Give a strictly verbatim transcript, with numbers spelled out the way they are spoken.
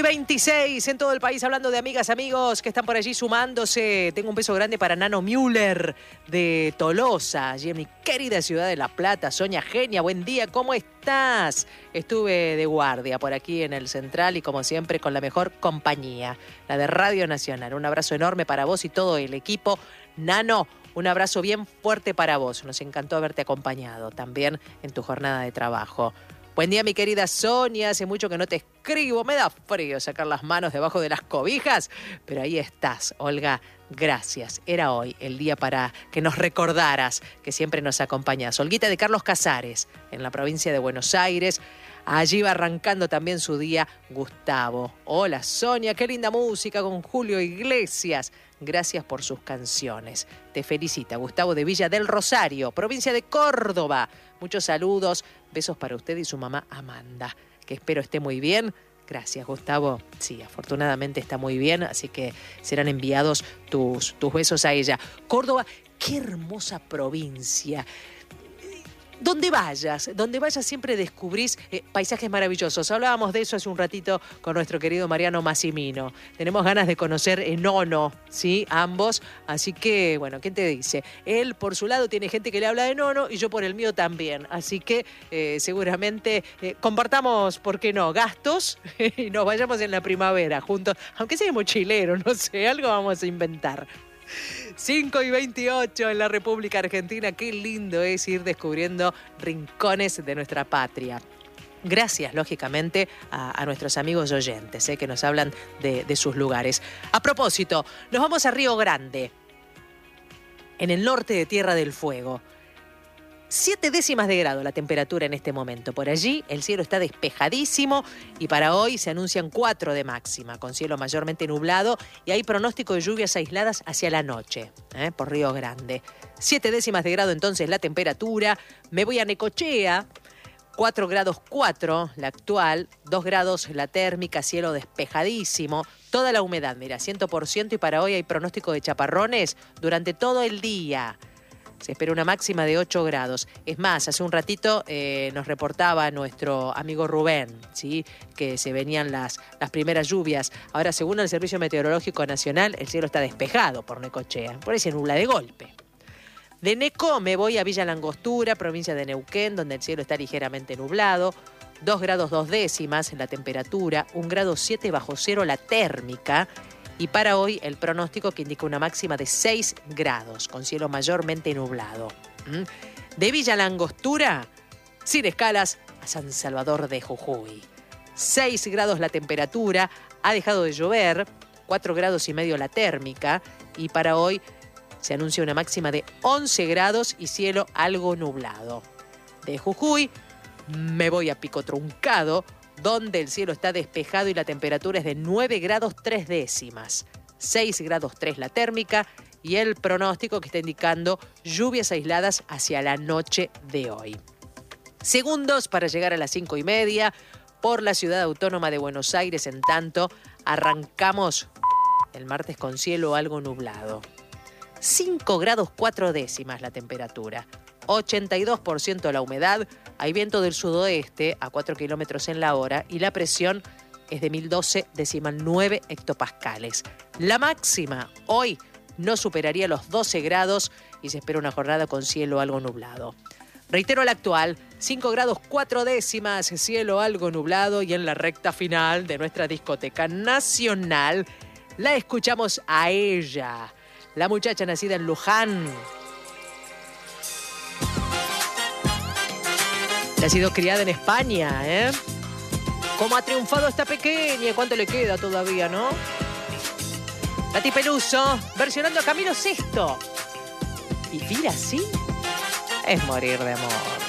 veintiséis en todo el país, hablando de amigas, amigos que están por allí sumándose. Tengo un beso grande para Nano Müller de Tolosa, allí en mi querida ciudad de La Plata. Sonia Genia, buen día, ¿cómo estás? Estuve de guardia por aquí en el Central y como siempre con la mejor compañía, la de Radio Nacional. Un abrazo enorme para vos y todo el equipo. Nano, un abrazo bien fuerte para vos. Nos encantó haberte acompañado también en tu jornada de trabajo. Buen día, mi querida Sonia. Hace mucho que no te escribo. Me da frío sacar las manos debajo de las cobijas. Pero ahí estás, Olga. Gracias. Era hoy el día para que nos recordaras que siempre nos acompañás. Olguita de Carlos Casares, en la provincia de Buenos Aires. Allí va arrancando también su día Gustavo. Hola, Sonia. Qué linda música con Julio Iglesias. Gracias por sus canciones. Te felicita Gustavo de Villa del Rosario, provincia de Córdoba. Muchos saludos, besos para usted y su mamá Amanda, que espero esté muy bien. Gracias, Gustavo. Sí, afortunadamente está muy bien, así que serán enviados tus, tus besos a ella. Córdoba, qué hermosa provincia. Donde vayas, donde vayas siempre descubrís eh, paisajes maravillosos. Hablábamos de eso hace un ratito con nuestro querido Mariano Massimino. Tenemos ganas de conocer Nono, ¿sí? Ambos. Así que, bueno, ¿quién te dice? Él, por su lado, tiene gente que le habla de Nono y yo por el mío también. Así que eh, seguramente eh, compartamos, ¿por qué no?, gastos y nos vayamos en la primavera juntos. Aunque sea mochilero, no sé, algo vamos a inventar. cinco y veintiocho en la República Argentina. Qué lindo es ir descubriendo rincones de nuestra patria. Gracias, lógicamente, a, a nuestros amigos oyentes eh, que nos hablan de, de sus lugares. A propósito, nos vamos a Río Grande, en el norte de Tierra del Fuego. Siete décimas de grado la temperatura en este momento. Por allí el cielo está despejadísimo y para hoy se anuncian cuatro de máxima, con cielo mayormente nublado y hay pronóstico de lluvias aisladas hacia la noche, ¿eh? por Río Grande. Siete décimas de grado entonces la temperatura. Me voy a Necochea, cuatro grados cuatro la actual, dos grados la térmica, cielo despejadísimo. Toda la humedad, mira, cien por ciento y para hoy hay pronóstico de chaparrones durante todo el día. Se espera una máxima de ocho grados. Es más, hace un ratito eh, nos reportaba nuestro amigo Rubén, ¿sí?, que se venían las, las primeras lluvias. Ahora, según el Servicio Meteorológico Nacional, el cielo está despejado por Necochea. Por ahí se nubla de golpe. De Neco me voy a Villa Langostura, provincia de Neuquén, donde el cielo está ligeramente nublado. dos grados dos décimas en la temperatura, un grado siete bajo cero la térmica. Y para hoy el pronóstico que indica una máxima de seis grados, con cielo mayormente nublado. ¿Mm? De Villa Langostura, sin escalas, a San Salvador de Jujuy. seis grados la temperatura, ha dejado de llover, cuatro grados y medio la térmica. Y para hoy se anuncia una máxima de once grados y cielo algo nublado. De Jujuy me voy a Pico Truncado, donde el cielo está despejado y la temperatura es de nueve grados tres décimas. seis grados tres la térmica y el pronóstico que está indicando lluvias aisladas hacia la noche de hoy. Segundos para llegar a las cinco y media por la Ciudad Autónoma de Buenos Aires. En tanto, arrancamos el martes con cielo algo nublado. cinco grados cuatro décimas la temperatura. ochenta y dos por ciento la humedad, hay viento del sudoeste a cuatro kilómetros en la hora y la presión es de mil doce decimal nueve hectopascales. La máxima hoy no superaría los doce grados y se espera una jornada con cielo algo nublado. Reitero la actual, cinco grados cuatro décimas, cielo algo nublado y en la recta final de nuestra discoteca nacional la escuchamos a ella, la muchacha nacida en Luján. Ha sido criada en España, ¿eh? ¿Cómo ha triunfado esta pequeña? ¿Cuánto le queda todavía, no? Nati Peluso, versionando a Camilo Sesto. Y mira, sí, es morir de amor.